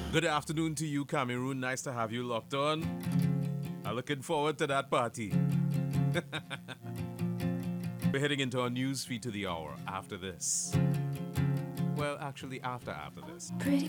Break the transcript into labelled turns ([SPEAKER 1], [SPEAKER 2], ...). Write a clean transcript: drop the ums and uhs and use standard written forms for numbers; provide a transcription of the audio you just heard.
[SPEAKER 1] Good afternoon to you, Cameroon. Nice to have you locked on. I'm looking forward to that party. We're heading into our news feed to the hour after this. Well, actually, after this.
[SPEAKER 2] Pretty